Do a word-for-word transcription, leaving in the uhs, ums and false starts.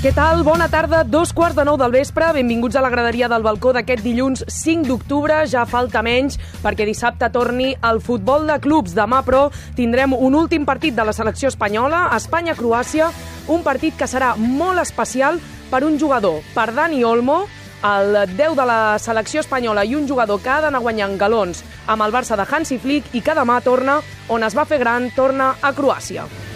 Què tal? Bona tarda, dos quarts de nou del vespre. Benvinguts a la graderia del balcó d'aquest dilluns cinc d'octubre. Ja falta menys perquè dissabte torni el futbol de clubs. Demà, però, tindrem un últim partit de la selecció espanyola, Espanya-Croàcia, un partit que serà molt especial per un jugador, per Dani Olmo, el deu de la selecció espanyola i un jugador que ha d'anar guanyant galons amb el Barça de Hansi Flick i que demà torna on es va fer gran, torna a Croàcia.